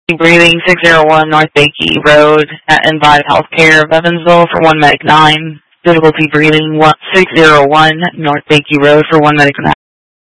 Breathing 601 North Bakey Road at Envive Healthcare of Evansville for 1 Medic 9. Difficulty breathing 601 North Bakey Road for 1 Medic 9.